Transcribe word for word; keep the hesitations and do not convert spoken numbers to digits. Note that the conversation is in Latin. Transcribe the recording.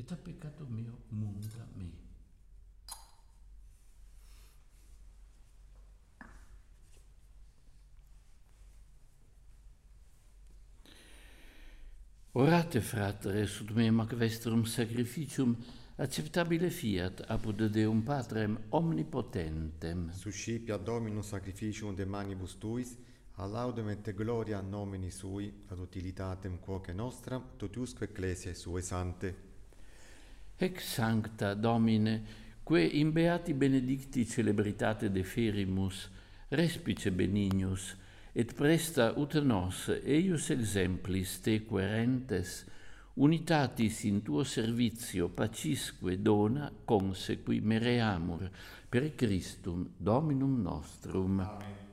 et a peccato mio munda me. Orate, fratres, ut meam ac vestrum sacrificium acceptabile fiat apud Deum Patrem omnipotentem. Suscipia Dominus sacrificium de manibus tuis, a laudem et gloria nomini sui, ad utilitatem quoque nostra, totiusque ecclesiae sue sante. Ex sancta Domine, que in beati benedicti celebritate deferimus, respice benignus, et presta ut nos, eius exemplis te querentes, unitatis in tuo servizio pacisque dona consequi mereamur, per Christum Dominum nostrum. Amen.